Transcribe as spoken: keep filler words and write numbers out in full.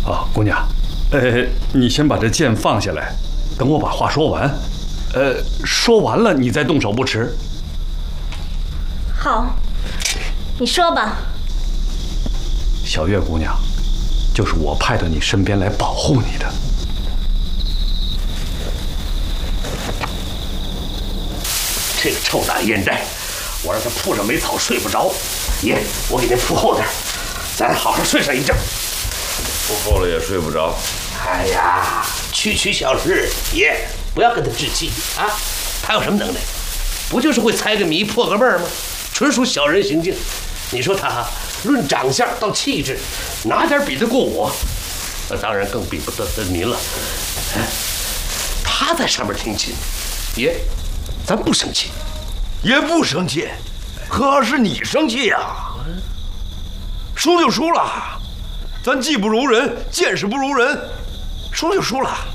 啊，姑娘，呃，你先把这剑放下来，等我把话说完。呃，说完了你再动手不迟。 好，你说吧。 小月姑娘，就是我派到你身边来保护你的。 这个臭大烟袋，我让他铺上煤草睡不着。爷，我给您铺厚点，咱好好睡上一觉。 铺厚了也睡不着。 哎呀，区区小事，爷不要跟他置气啊！他有什么能耐？不就是会猜个谜、破个闷儿吗？纯属小人行径。你说他论长相到气质，哪点比得过我？那当然更比不得得您了。哎，他在上面听亲，爷，咱不生气， 也不生气，可是你生气呀、啊！输就输了，咱技不如人，见识不如人，输就输了。